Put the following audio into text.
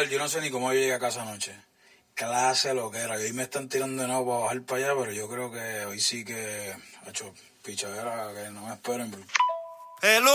brother, yo no sé ni cómo yo llegué a casa anoche. Clase lo que era. Y hoy me están tirando de nuevo para bajar para allá, pero yo creo que hoy sí que, ha hecho pichadera, que no me esperen, bro. Hello.